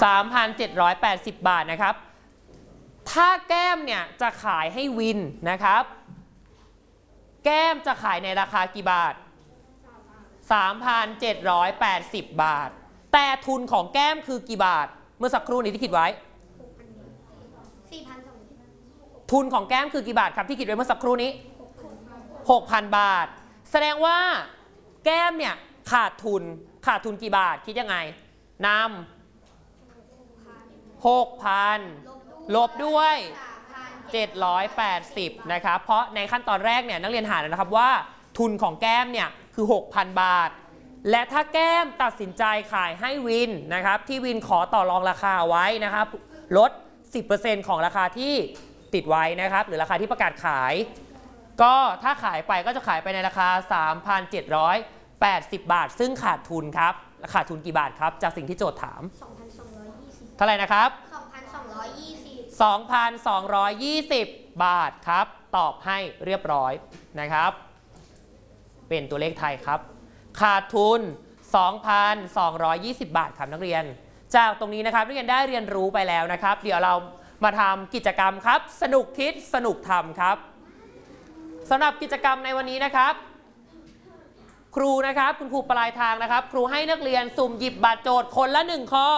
3,780 บาทนะครับถ้าแก้มเนี่ยจะขายให้วินนะครับแก้มจะขายในราคากี่บาท 3,780 บาทแต่ทุนของแก้มคือกี่บาทเมื่อสักครู่นี้ที่คิดไว้ ทุนของแก้มคือกี่บาทครับที่คิดไว้เมื่อสักครู่นี้ 6,000 บาทแสดงว่าแก้มเนี่ยขาดทุนกี่บาทคิดยังไงนำ 6,000 ลบด้วย780นะครับเพราะในขั้นตอนแรกเนี่ยนักเรียนหาแล้วนะครับว่าทุนของแก้มเนี่ยคือ 6,000 บาทและถ้าแก้มตัดสินใจขายให้วินนะครับที่วินขอต่อรองราคาไว้นะครับลด 10% ของราคาที่ติดไว้นะครับหรือราคาที่ประกาศขายก็ถ้าขายไปก็จะขายไปในราคา 3,780 บาทซึ่งขาดทุนครับขาดทุนกี่บาทครับจากสิ่งที่โจทย์ถาม 2,220 เท่าไหร่นะครับ 2,220 บาทครับตอบให้เรียบร้อยนะครับเป็นตัวเลขไทยครับขาดทุน 2,220 บาทครับนักเรียนจากตรงนี้นะครับนักเรียนได้เรียนรู้ไปแล้วนะครับเดี๋ยวเรามาทำกิจกรรมครับสนุกคิดสนุกทำครับสำหรับกิจกรรมในวันนี้นะครับครูนะครับคุณครูปลายทางนะครับครูให้นักเรียนสุ่มหยิบบัตรโจทย์คนละ1ข้อ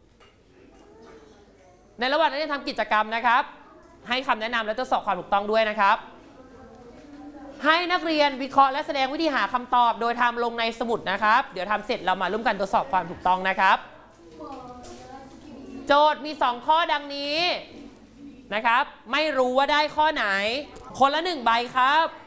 ในระหว่างที่ทำกิจกรรมนะครับให้คำแนะนำและทดสอบความถูกต้องด้วยนะครับให้นักเรียนวิเคราะห์และแสดงวิธีหาคำตอบโดยทำลงในสมุดนะครับเดี๋ยวทำเสร็จเรามาร่วมกันทดสอบความถูกต้องนะครับโจทย์มี2ข้อดังนี้นะครับไม่รู้ว่าได้ข้อไหนคนละ1ใบครับ